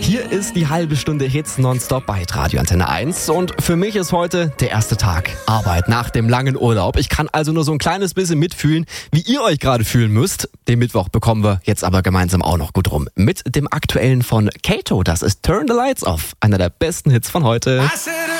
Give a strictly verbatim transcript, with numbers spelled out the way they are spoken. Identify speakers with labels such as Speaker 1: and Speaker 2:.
Speaker 1: Hier ist die halbe Stunde Hits nonstop bei Radio Antenne eins und für mich ist heute der erste Tag Arbeit nach dem langen Urlaub. Ich kann also nur so ein kleines bisschen mitfühlen, wie ihr euch gerade fühlen müsst. Den Mittwoch bekommen wir jetzt aber gemeinsam auch noch gut rum. Mit dem aktuellen von Kato, das ist Turn the Lights Off, einer der besten Hits von heute.